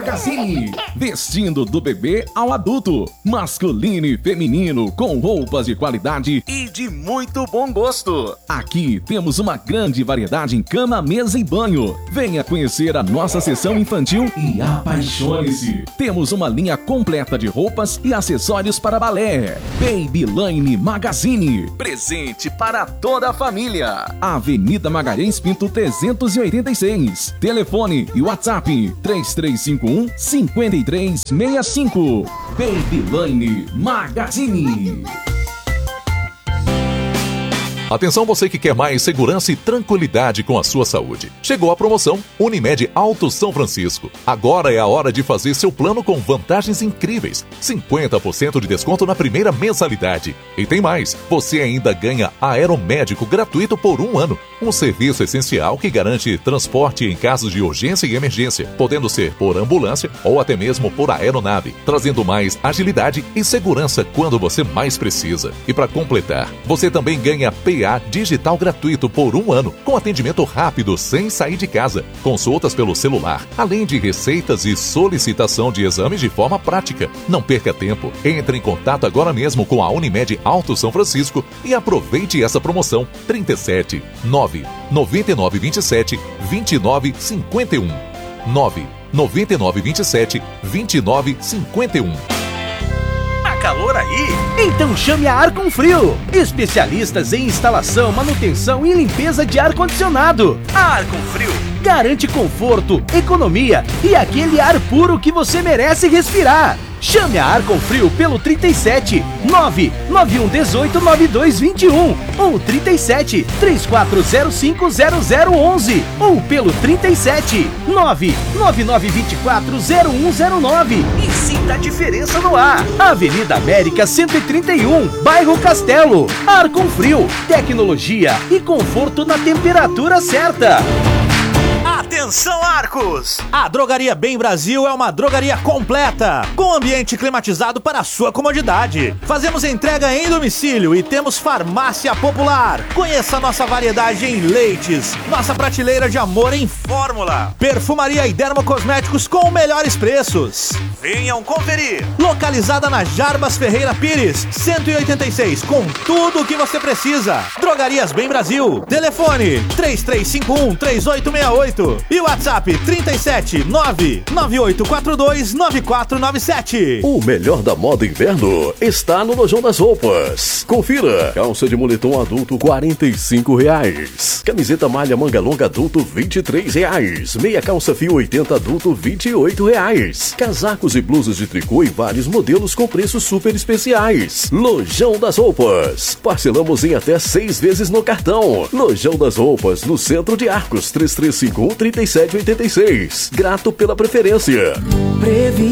Magazine. Vestindo do bebê ao adulto, masculino e feminino, com roupas de qualidade e de muito bom gosto. Aqui temos uma grande variedade em cama, mesa e banho. Venha conhecer a nossa seção infantil e apaixone-se. Temos uma linha completa de roupas e acessórios para balé. Babyline Magazine, presente para toda a família. Avenida Magalhães Pinto 386. Telefone e WhatsApp 3351-5365. Babyline Magazine. Atenção você que quer mais segurança e tranquilidade com a sua saúde. Chegou a promoção Unimed Alto São Francisco. Agora é a hora de fazer seu plano com vantagens incríveis. 50% de desconto na primeira mensalidade. E tem mais, você ainda ganha aeromédico gratuito por 1 ano. Um serviço essencial que garante transporte em casos de urgência e emergência, podendo ser por ambulância ou até mesmo por aeronave, trazendo mais agilidade e segurança quando você mais precisa. E para completar, você também ganha PA digital gratuito por 1 ano, com atendimento rápido sem sair de casa, consultas pelo celular, além de receitas e solicitação de exames de forma prática. Não perca tempo, entre em contato agora mesmo com a Unimed Alto São Francisco e aproveite essa promoção. 37 9 99 27 29 51 9 99 27 29 51. Calor aí? Então chame a Arconfrio, especialistas em instalação, manutenção e limpeza de ar-condicionado. A Arconfrio garante conforto, economia e aquele ar puro que você merece respirar. Chame a Arconfrio pelo 37 991 18 9221 ou 37 3405 0011 ou pelo 37 999 24 0109 e sinta a diferença no ar. Avenida América 131, Bairro Castelo. Arconfrio, tecnologia e conforto na temperatura certa. Atenção, Arcos! A Drogaria Bem Brasil é uma drogaria completa, com ambiente climatizado para a sua comodidade. Fazemos entrega em domicílio e temos farmácia popular. Conheça nossa variedade em leites, nossa prateleira de amor em fórmula, perfumaria e dermocosméticos com melhores preços. Venham conferir! Localizada na Jarbas Ferreira Pires, 186, com tudo o que você precisa. Drogarias Bem Brasil. Telefone 3351-3868 e WhatsApp 37 99842 9497. O melhor da moda inverno está no Lojão das Roupas. Confira: calça de moletom adulto R$45, camiseta malha manga longa adulto R$23, meia calça fio 80 adulto R$28, casacos e blusas de tricô e vários modelos com preços super especiais. Lojão das Roupas, parcelamos em até 6 vezes no cartão. Lojão das Roupas, no centro de Arcos, 3351-3786. Grato pela preferência.